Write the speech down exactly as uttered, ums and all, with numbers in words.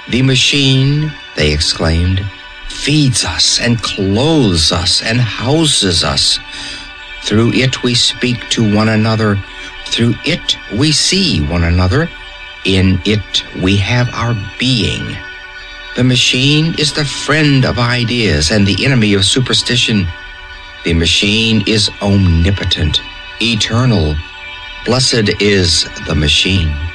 "The machine," they exclaimed, "feeds us and clothes us and houses us. Through it we speak to one another. Through it we see one another. In it we have our being. The machine is the friend of ideas and the enemy of superstition. The machine is omnipotent, eternal. Blessed is the machine."